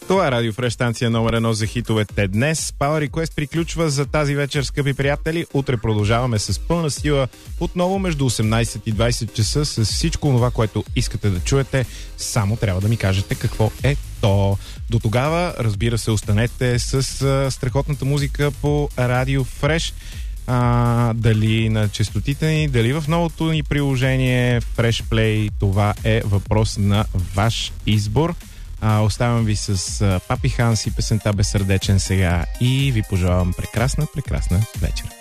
Това е Радио Фреш, станция номер 1 за хитовете днес. Power Request приключва за тази вечер, скъпи приятели. Утре продължаваме с пълна сила отново между 18 и 20 часа с всичко това, което искате да чуете. Само трябва да ми кажете какво е то. До тогава, разбира се, останете с страхотната музика по Радио Фреш. Дали на честотите ни, дали в новото ни приложение Fresh Play, това е въпрос на ваш избор. Оставям ви с Папи Ханс и песента Безсърдечен сега и ви пожелавам прекрасна вечер.